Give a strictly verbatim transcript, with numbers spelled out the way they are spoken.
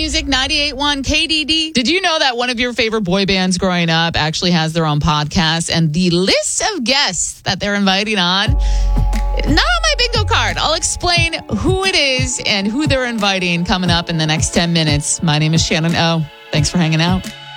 Music ninety-eight point one K D D. Did you know that one of your favorite boy bands growing up actually has their own podcast? And the list of guests that they're inviting on, not on my bingo card. I'll explain who it is and who they're inviting coming up in the next ten minutes. My name is Shannon O. Thanks for hanging out.